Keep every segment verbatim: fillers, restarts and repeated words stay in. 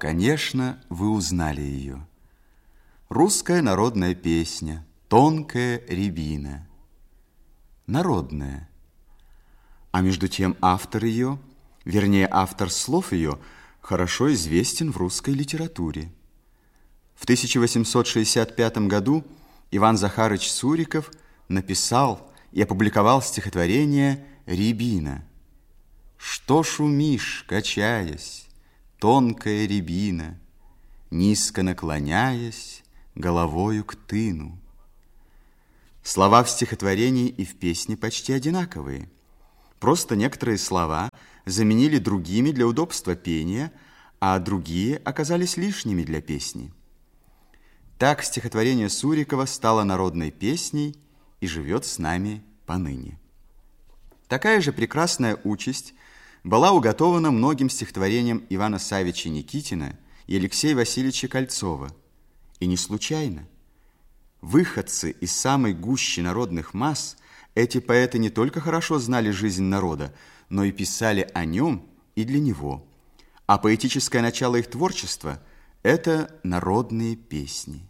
Конечно, вы узнали ее. Русская народная песня «Тонкая рябина». Народная. А между тем автор ее, вернее, автор слов ее, хорошо известен в русской литературе. В тысяча восемьсот шестьдесят пятом году Иван Захарович Суриков написал и опубликовал стихотворение «Рябина». Что шумишь, качаясь, тонкая рябина, низко наклоняясь головою к тыну? Слова в стихотворении и в песне почти одинаковые. Просто некоторые слова заменили другими для удобства пения, а другие оказались лишними для песни. Так стихотворение Сурикова стало народной песней и живет с нами поныне. Такая же прекрасная участь была уготована многим стихотворениям Ивана Саввича Никитина и Алексея Васильевича Кольцова. И не случайно. Выходцы из самой гущи народных масс, эти поэты не только хорошо знали жизнь народа, но и писали о нем и для него. А поэтическое начало их творчества – это народные песни.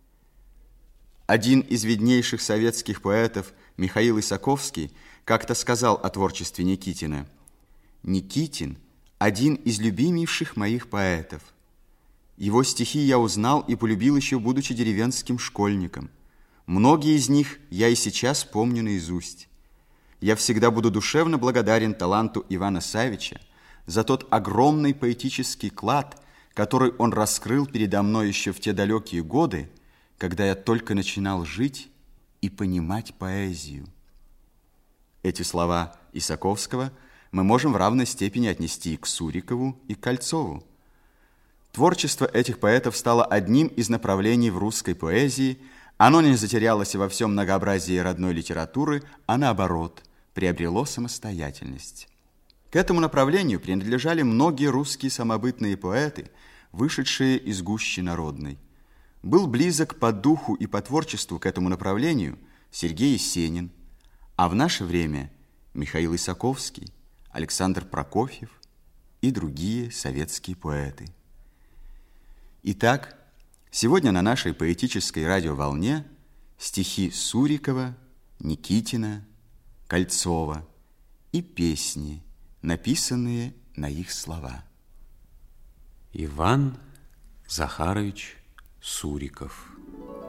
Один из виднейших советских поэтов, Михаил Исаковский, как-то сказал о творчестве Никитина: «Никитин – один из любимейших моих поэтов. Его стихи я узнал и полюбил еще будучи деревенским школьником. Многие из них я и сейчас помню наизусть. Я всегда буду душевно благодарен таланту Ивана Саввича за тот огромный поэтический клад, который он раскрыл передо мной еще в те далекие годы, когда я только начинал жить и понимать поэзию». Эти слова Исаковского мы можем в равной степени отнести и к Сурикову, и к Кольцову. Творчество этих поэтов стало одним из направлений в русской поэзии. Оно не затерялось во всем многообразии родной литературы, а наоборот, приобрело самостоятельность. К этому направлению принадлежали многие русские самобытные поэты, вышедшие из гущи народной. Был близок по духу и по творчеству к этому направлению Сергей Есенин, а в наше время Михаил Исаковский, Александр Прокофьев и другие советские поэты. Итак, сегодня на нашей поэтической радиоволне стихи Сурикова, Никитина, Кольцова и песни, написанные на их слова. Иван Захарович Суриков.